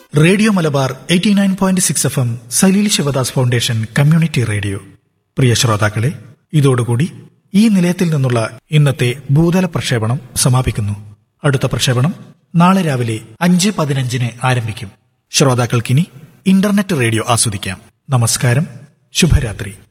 Radio Malabar 89.6 FM Saleel Sivadas foundation community radio. പ്രിയ ശ്രോതാക്കളെ, ഇതോടുകൂടി ഈ നിലയത്തിൽ നിന്നുള്ള ഇന്നത്തെ ഭൂതല പ്രക്ഷേപണം സമാപിക്കുന്നു. അടുത്ത പ്രക്ഷേപണം നാളെ രാവിലെ 5:15 ആരംഭിക്കും. ശ്രോതാക്കൾക്കിനി ഇന്റർനെറ്റ് റേഡിയോ ആസ്വദിക്കാം. നമസ്കാരം, ശുഭരാത്രി.